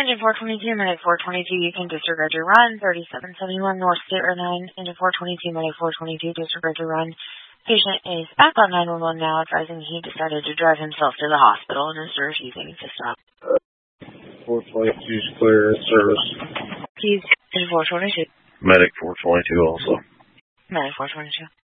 Engine 422, Medic 422, you can disregard your run. 3771 North State Road 9, Engine 422, Medic 422, disregard your run. Patient is back on 911 now, advising he decided to drive himself to the hospital and is refusing to stop. 422 is clear service. He's in 422. Medic 422 also. Medic 422.